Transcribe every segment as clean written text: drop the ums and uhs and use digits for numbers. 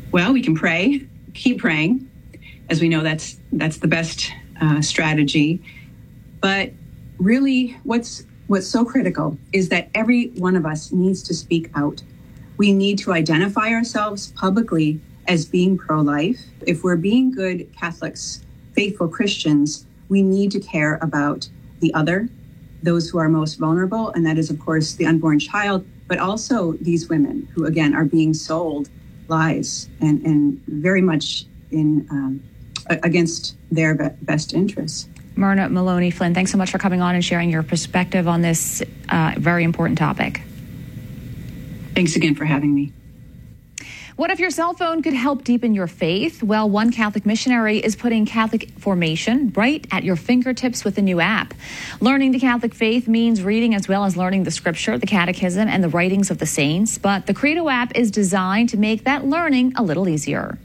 Well, we can pray, keep praying. As we know, that's the best strategy. But really, what's so critical is that every one of us needs to speak out. We need to identify ourselves publicly as being pro-life. If we're being good Catholics, faithful Christians, we need to care about the other, those who are most vulnerable, and that is, of course, the unborn child, but also these women who, again, are being sold lies and very much in against their best interests. Myrna Maloney Flynn, thanks so much for coming on and sharing your perspective on this very important topic. Thanks again for having me. What if your cell phone could help deepen your faith? Well, one Catholic missionary is putting Catholic formation right at your fingertips with a new app. Learning the Catholic faith means reading as well as learning the scripture, the catechism, and the writings of the saints. But the Credo app is designed to make that learning a little easier.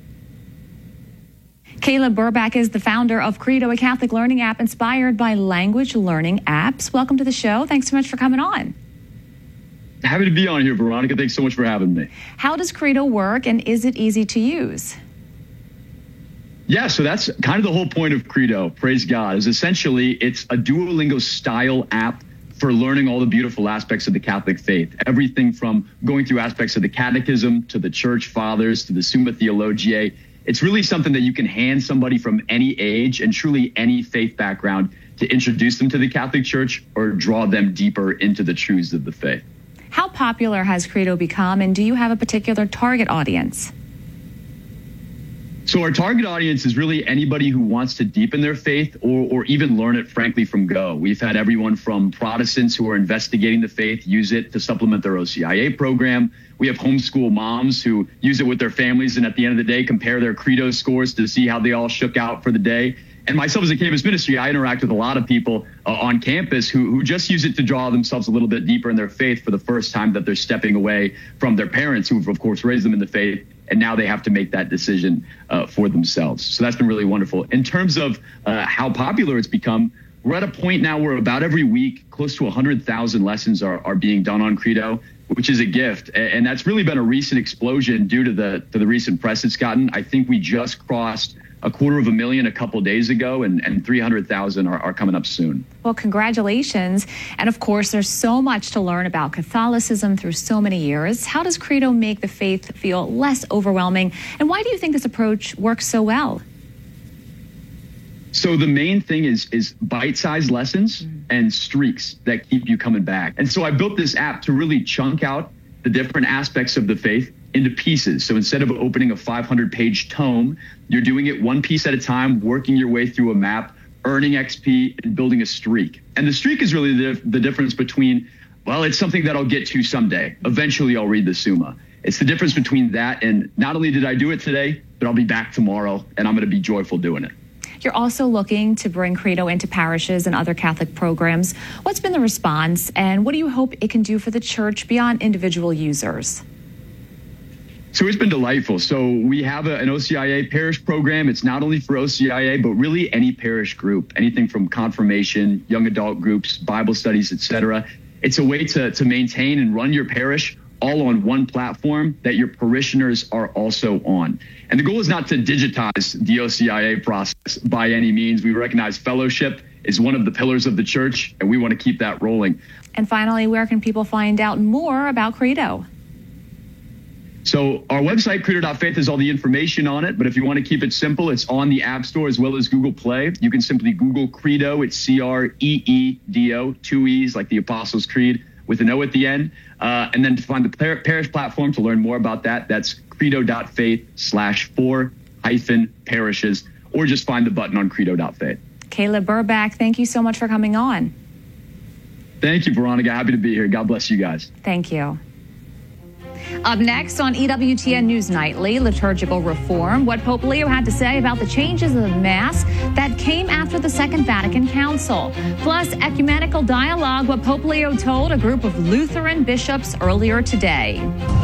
Kayla Burback is the founder of Credo, a Catholic learning app inspired by language learning apps. Welcome to the show. Thanks so much for coming on. Happy to be on here, Veronica. Thanks so much for having me. How does Credo work, and is it easy to use? Yeah, so that's kind of the whole point of Credo, praise God, is essentially it's a Duolingo-style app for learning all the beautiful aspects of the Catholic faith. Everything from going through aspects of the catechism to the church fathers to the Summa Theologiae. It's really something that you can hand somebody from any age and truly any faith background to introduce them to the Catholic Church or draw them deeper into the truths of the faith. How popular has Credo become, and do you have a particular target audience? So our target audience is really anybody who wants to deepen their faith or even learn it, frankly, from go. We've had everyone from Protestants who are investigating the faith use it to supplement their OCIA program. We have homeschool moms who use it with their families and at the end of the day compare their Credo scores to see how they all shook out for the day. And myself as a campus ministry, I interact with a lot of people on campus who just use it to draw themselves a little bit deeper in their faith for the first time that they're stepping away from their parents who've, of course, raised them in the faith. And now they have to make that decision for themselves. So that's been really wonderful. In terms of how popular it's become, we're at a point now where about every week, close to 100,000 lessons are being done on Credo, which is a gift. And that's really been a recent explosion due to the recent press it's gotten. I think we just crossed 250,000 a couple days ago, and 300,000 are coming up soon. Well, congratulations. And of course, there's so much to learn about Catholicism through so many years. How does Credo make the faith feel less overwhelming? And why do you think this approach works so well? So the main thing is bite-sized lessons and streaks that keep you coming back. And so I built this app to really chunk out the different aspects of the faith into pieces. So instead of opening a 500-page tome, you're doing it one piece at a time, working your way through a map, earning XP, and building a streak. And the streak is really the difference between, well, it's something that I'll get to someday. Eventually, I'll read the Summa. It's the difference between that and not only did I do it today, but I'll be back tomorrow, and I'm going to be joyful doing it. You're also looking to bring Credo into parishes and other Catholic programs. What's been the response, and what do you hope it can do for the church beyond individual users? So it's been delightful. So we have an OCIA parish program. It's not only for OCIA, but really any parish group, anything from confirmation, young adult groups, Bible studies, etc. It's a way to maintain and run your parish all on one platform that your parishioners are also on. And the goal is not to digitize the OCIA process by any means. We recognize fellowship is one of the pillars of the church, and we want to keep that rolling. And finally, where can people find out more about Credo? So our website, credo.faith, has all the information on it. But if you want to keep it simple, it's on the App Store as well as Google Play. You can simply Google Credo. It's CREEDO, two E's like the Apostles' Creed with an O at the end. And then to find the parish platform to learn more about that, that's credo.faith/4-parishes, or just find the button on credo.faith. Kayla Burback, thank you so much for coming on. Thank you, Veronica. Happy to be here. God bless you guys. Thank you. Up next on EWTN News Nightly, liturgical reform, what Pope Leo had to say about the changes of the Mass that came after the Second Vatican Council. Plus, ecumenical dialogue, what Pope Leo told a group of Lutheran bishops earlier today.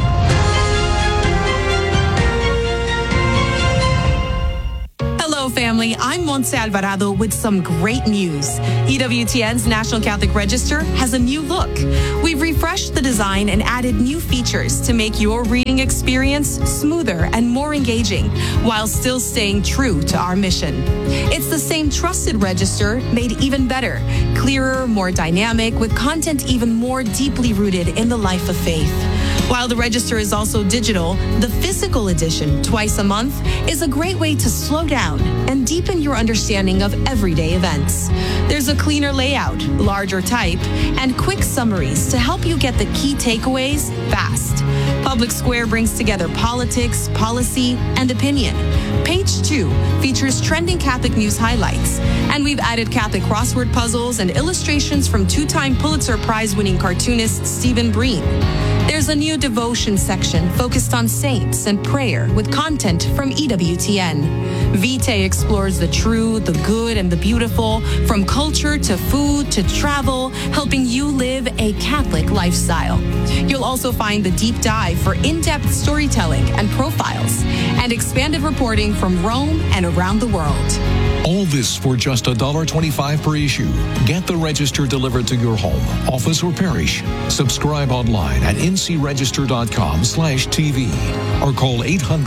Hello, family. family. I'm Montse Alvarado with some great news. EWTN's National Catholic Register has a new look. We've refreshed the design and added new features to make your reading experience smoother and more engaging while still staying true to our mission. It's the same trusted register made even better, clearer, more dynamic, with content even more deeply rooted in the life of faith. While the register is also digital, the physical edition, twice a month, is a great way to slow down and deepen your understanding of everyday events. There's a cleaner layout, larger type, and quick summaries to help you get the key takeaways fast. Public Square brings together politics, policy, and opinion. Page 2 features trending Catholic news highlights, and we've added Catholic crossword puzzles and illustrations from two-time Pulitzer Prize-winning cartoonist Stephen Breen. There's a new devotion section focused on saints and prayer with content from EWTN. Vitae explores the true, the good, and the beautiful, from culture to food to travel, helping you live a Catholic lifestyle. You'll also find the deep dive for in-depth storytelling and profiles, and expanded reporting from Rome and around the world. All this for just $1.25 per issue. Get the register delivered to your home, office, or parish. Subscribe online at ncregister.com/TV or call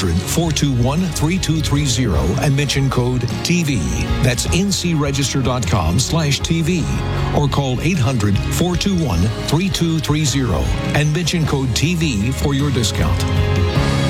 800-421-3230 and mention code TV. That's ncregister.com/TV or call 800-421-3230 and mention code TV for your discount.